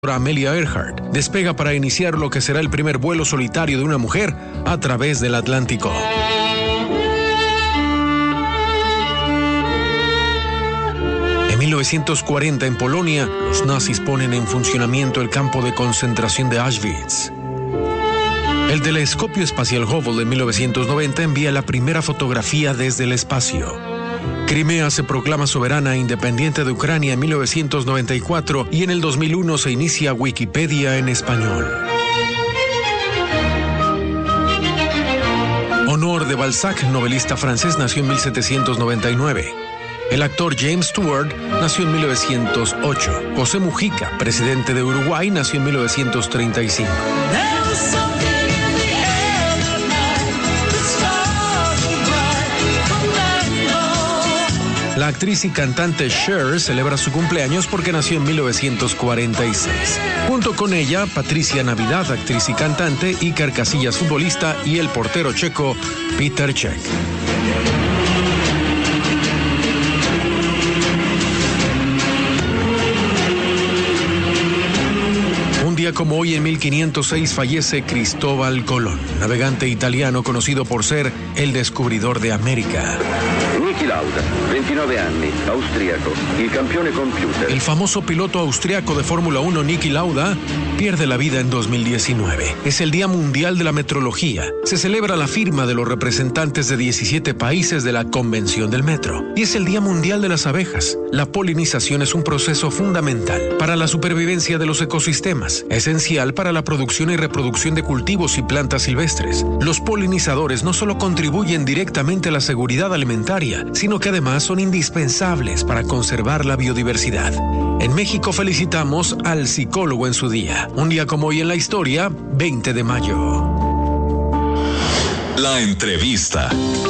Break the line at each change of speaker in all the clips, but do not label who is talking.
Amelia Earhart despega para iniciar lo que será el primer vuelo solitario de una mujer a través del Atlántico. En 1940, en Polonia, los nazis ponen en funcionamiento el campo de concentración de Auschwitz. El telescopio espacial Hubble de 1990 envía la primera fotografía desde el espacio. Crimea se proclama soberana e independiente de Ucrania en 1994 y en el 2001 se inicia Wikipedia en español. Honoré de Balzac, novelista francés, nació en 1799. El actor James Stewart nació en 1908. José Mujica, presidente de Uruguay, nació en 1935. La actriz y cantante Cher celebra su cumpleaños porque nació en 1946. Junto con ella, Patricia Navidad, actriz y cantante, Iker Casillas, futbolista, y el portero checo Petr Cech. Un día como hoy, en 1506, fallece Cristóbal Colón, navegante italiano conocido por ser el descubridor de América.
Niki Lauda, 29 anni, austriaco, il campione computer.
El famoso piloto austriaco de Fórmula 1 Niki Lauda pierde la vida en 2019. Es el Día Mundial de la Metrología. Se celebra la firma de los representantes de 17 países de la Convención del Metro. Y es el Día Mundial de las Abejas. La polinización es un proceso fundamental para la supervivencia de los ecosistemas, esencial para la producción y reproducción de cultivos y plantas silvestres. Los polinizadores no solo contribuyen directamente a la seguridad alimentaria, sino que además son indispensables para conservar la biodiversidad. En México felicitamos al psicólogo en su día. Un día como hoy en la historia, 20 de mayo.
La entrevista.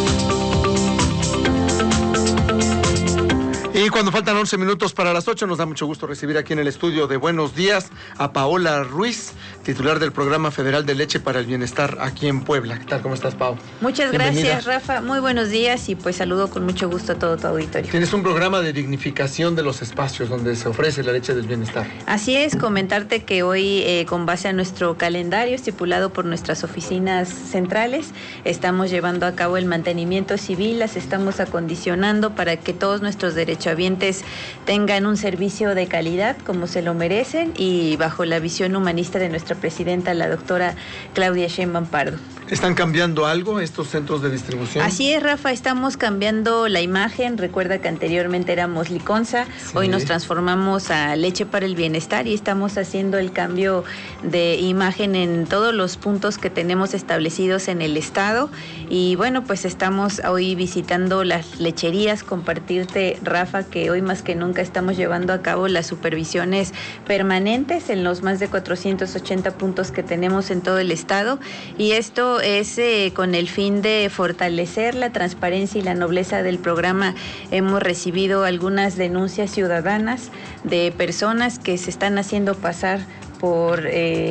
Y cuando faltan 11 minutos para las 8, nos da mucho gusto recibir aquí en el estudio de Buenos Días a Paola Ruiz, titular del Programa Federal de Leche para el Bienestar aquí en Puebla. ¿Qué tal? ¿Cómo estás, Pao?
Muchas gracias, Rafa. Muy buenos días y pues saludo con mucho gusto a todo tu auditorio.
Tienes un programa de dignificación de los espacios donde se ofrece la leche del bienestar.
Así es, comentarte que hoy, con base a nuestro calendario estipulado por nuestras oficinas centrales, estamos llevando a cabo el mantenimiento civil, las estamos acondicionando para que todos nuestros derechohabientes tengan un servicio de calidad como se lo merecen y bajo la visión humanista de nuestra presidenta, la doctora Claudia Sheinbaum Pardo.
¿Están cambiando algo estos centros de distribución?
Así es, Rafa, estamos cambiando la imagen. Recuerda que anteriormente éramos Liconza, sí. Hoy nos transformamos a Leche para el Bienestar y estamos haciendo el cambio de imagen en todos los puntos que tenemos establecidos en el estado. Y bueno, pues estamos hoy visitando las lecherías, compartirte, Rafa, que hoy más que nunca estamos llevando a cabo las supervisiones permanentes en los más de 480 puntos que tenemos en todo el estado. Y esto es con el fin de fortalecer la transparencia y la nobleza del programa. Hemos recibido algunas denuncias ciudadanas de personas que se están haciendo pasar por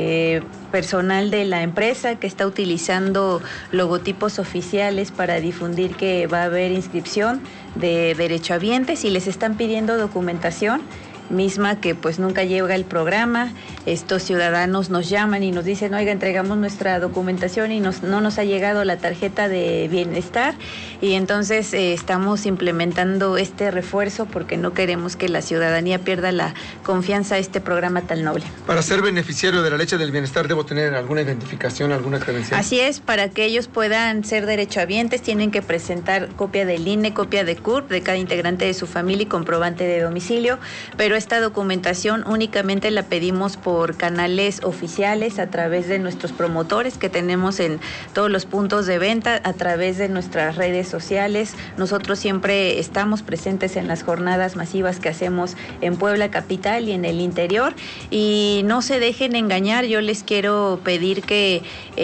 personal de la empresa que está utilizando logotipos oficiales para difundir que va a haber inscripción de derechohabientes y les están pidiendo documentación misma que pues nunca llega el programa. Estos ciudadanos nos llaman y nos dicen, oiga, entregamos nuestra documentación y no nos ha llegado la tarjeta de bienestar, y entonces estamos implementando este refuerzo porque no queremos que la ciudadanía pierda la confianza a este programa tan noble.
Para ser beneficiario de la leche del bienestar, ¿debo tener alguna identificación, alguna credencial?
Así es, para que ellos puedan ser derechohabientes tienen que presentar copia del INE, copia de CURP de cada integrante de su familia y comprobante de domicilio, pero esta documentación únicamente la pedimos por canales oficiales a través de nuestros promotores que tenemos en todos los puntos de venta, a través de nuestras redes sociales. Nosotros siempre estamos presentes en las jornadas masivas que hacemos en Puebla capital y en el interior, y no se dejen engañar. Yo les quiero pedir que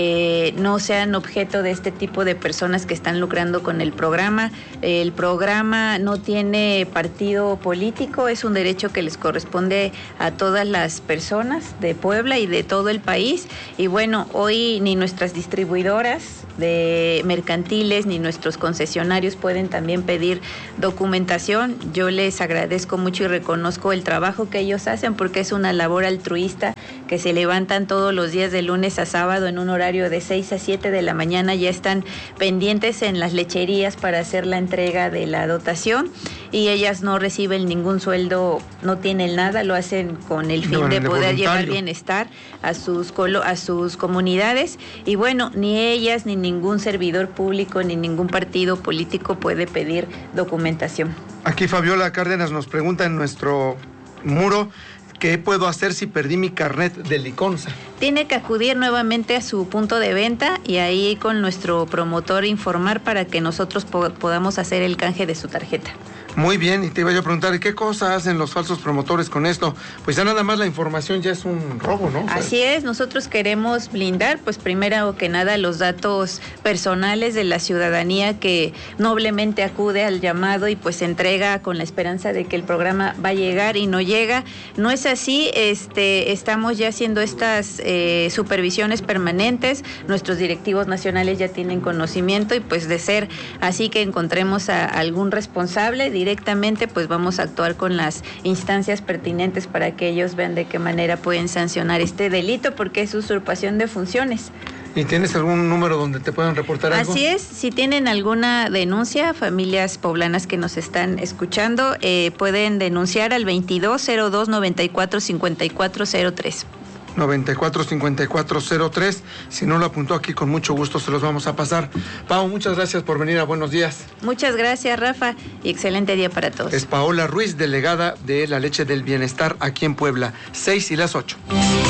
no sean objeto de este tipo de personas que están lucrando con el programa. El programa no tiene partido político, es un derecho que les corresponde a todas las personas personas de Puebla y de todo el país. Y bueno, hoy ni nuestras distribuidoras de mercantiles ni nuestros concesionarios pueden también pedir documentación. Yo les agradezco mucho y reconozco el trabajo que ellos hacen, porque es una labor altruista, que se levantan todos los días de lunes a sábado en un horario de 6 a 7 de la mañana, ya están pendientes en las lecherías para hacer la entrega de la dotación, y ellas no reciben ningún sueldo, no tienen nada, lo hacen con el fin de poder llevar bienestar a sus comunidades. Y bueno, ni ellas ni ningún servidor público ni ningún partido político puede pedir documentación.
Aquí Fabiola Cárdenas nos pregunta en nuestro muro: ¿qué puedo hacer si perdí mi carnet de Liconza?
Tiene que acudir nuevamente a su punto de venta y ahí con nuestro promotor informar para que nosotros podamos hacer el canje de su tarjeta.
Muy bien, y te iba yo a preguntar, ¿qué cosa hacen los falsos promotores con esto? Pues ya nada más la información ya es un robo, ¿no?
Así es, nosotros queremos blindar, pues primero que nada, los datos personales de la ciudadanía que noblemente acude al llamado y pues entrega con la esperanza de que el programa va a llegar y no llega. No es así, estamos ya haciendo estas supervisiones permanentes, nuestros directivos nacionales ya tienen conocimiento y pues de ser así que encontremos a algún responsable directamente, pues vamos a actuar con las instancias pertinentes para que ellos vean de qué manera pueden sancionar este delito, porque es usurpación de funciones.
¿Y tienes algún número donde te puedan reportar algo?
Así es, si tienen alguna denuncia, familias poblanas que nos están escuchando, pueden denunciar al 2202-945403.
945403. Si no lo apuntó aquí, con mucho gusto se los vamos a pasar. Pau, muchas gracias por venir a Buenos Días.
Muchas gracias, Rafa, y excelente día para todos.
Es Paola Ruiz, delegada de la Leche del Bienestar aquí en Puebla. 6 y las 8.